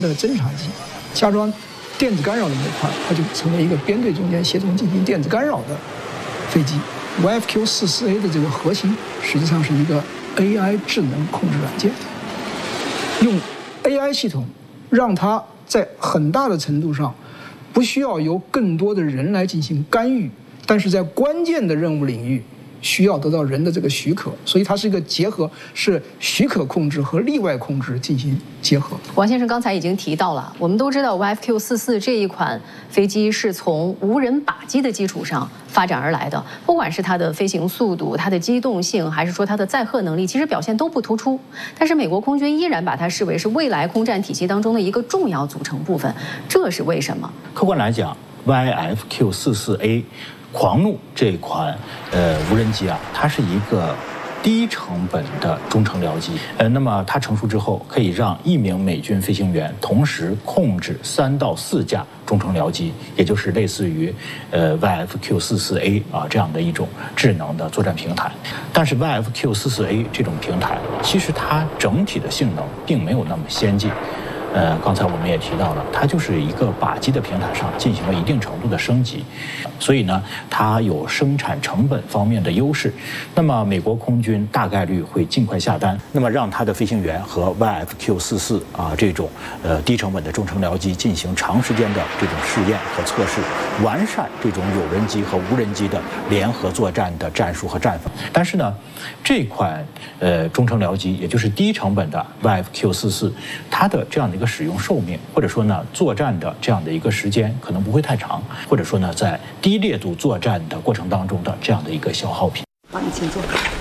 的侦察机加装电子干扰的模块，它就成为一个编队中间协同进行电子干扰的飞机。YFQ-44A 的这个核心实际上是一个 AI 智能控制软件，用 AI 系统让它在很大的程度上不需要由更多的人来进行干预，但是在关键的任务领域需要得到人的这个许可，所以它是一个结合，是许可控制和例外控制进行结合。 王先生刚才已经提到了，我们都知道 YFQ-44这一款飞机是从无人靶机的基础上发展而来的，不管是它的飞行速度、它的机动性，还是说它的载荷能力，其实表现都不突出。但是美国空军依然把它视为是未来空战体系当中的一个重要组成部分，这是为什么？ 客观来讲 ，YFQ-44A。狂怒这款无人机啊，它是一个低成本的中程僚机。那么它成熟之后，可以让1名美军飞行员同时控制3到4架中程僚机，也就是类似于YFQ-44A 啊这样的一种智能的作战平台。但是 YFQ-44A 这种平台，其实它整体的性能并没有那么先进。刚才我们也提到了，它就是一个靶机的平台上进行了一定程度的升级，所以呢，它有生产成本方面的优势。那么美国空军大概率会尽快下单，那么让它的飞行员和 YFQ-44啊这种低成本的中程僚机进行长时间的这种试验和测试，完善这种有人机和无人机的联合作战的战术和战法。但是呢，这款中程僚机，也就是低成本的 YFQ-44，它的这样的一个使用寿命，或者说呢作战的这样的一个时间可能不会太长，或者说呢在低烈度作战的过程当中的这样的一个消耗品。 好，你请坐。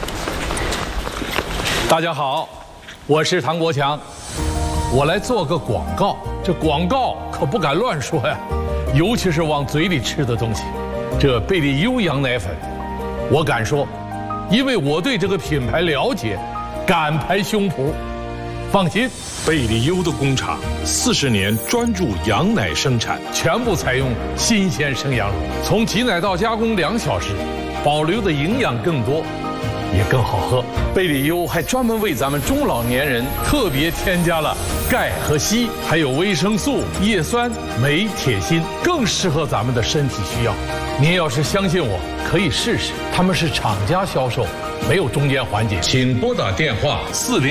大家好，我是唐国强，我来做个广告。这广告可不敢乱说呀，尤其是往嘴里吃的东西。这贝利优羊奶粉，我敢说，因为我对这个品牌了解，敢拍胸脯。放心，贝利优的工厂40年专注羊奶生产，全部采用新鲜生羊乳，从挤奶到加工2小时，保留的营养更多，也更好喝。贝利优还专门为咱们中老年人特别添加了钙和硒，还有维生素、叶酸、镁、铁、锌，更适合咱们的身体需要。您要是相信我，可以试试，他们是厂家销售，没有中间环节。请拨打电话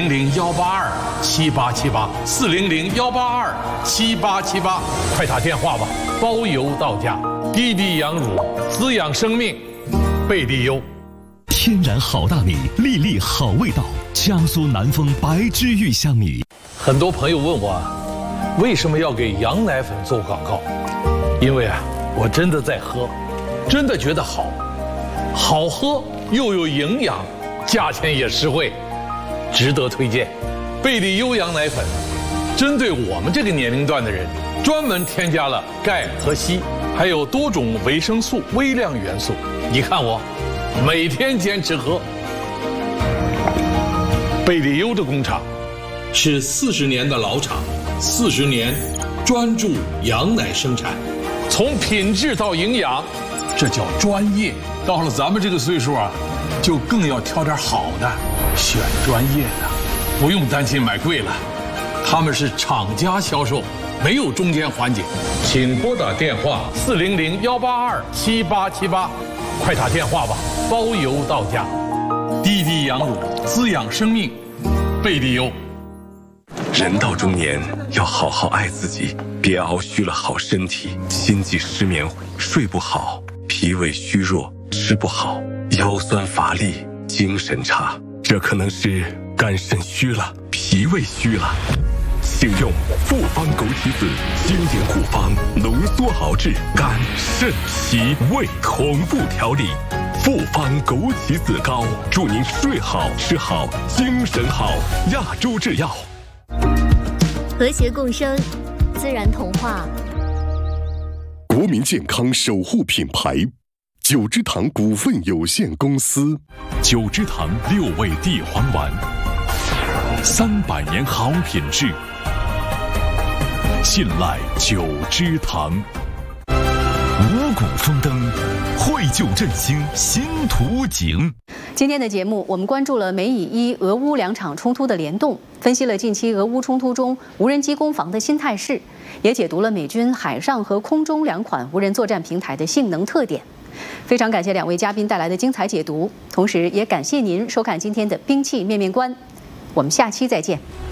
400-182-7878，400-182-7878，快打电话吧，包邮到家。滴滴羊乳，滋养生命，贝利优。 天然好大米，粒粒好味道，江苏南丰白之玉香米。 很多朋友问我，为什么要给羊奶粉做广告？因为啊，我真的在喝，真的觉得好，好喝又有营养，价钱也实惠，值得推荐。贝利优羊奶粉，针对我们这个年龄段的人，专门添加了钙和硒，还有多种维生素、微量元素。你看我，每天坚持喝。贝利优的工厂是40年的老厂，40年专注羊奶生产，从品质到营养，这叫专业。到了咱们这个岁数啊，就更要挑点好的，选专业的，不用担心买贵了。他们是厂家销售，没有中间环节。请拨打电话400-182-7878，快打电话吧，包邮到家。滴滴羊乳，滋养生命，贝利优。 人到中年要好好爱自己，别熬虚了好身体，心悸失眠，睡不好，脾胃虚弱，吃不好，腰酸乏力，精神差，这可能是肝肾虚了，脾胃虚了。请用复方枸杞子经典护方浓缩熬制肝肾脾胃同步调理，复方枸杞子膏，祝您睡好吃好精神好。亚洲制药。 和谐共生，自然童话。 国民健康守护品牌九芝堂股份有限公司， 九芝堂6味地黄丸，300年好品质，信赖九芝堂。五谷丰登，绘就振兴新图景。 今天的节目，我们关注了美以伊俄乌两场冲突的联动，分析了近期俄乌冲突中无人机攻防的新态势，也解读了美军海上和空中两款无人作战平台的性能特点。非常感谢两位嘉宾带来的精彩解读，同时也感谢您收看今天的兵器面面观。我们下期再见。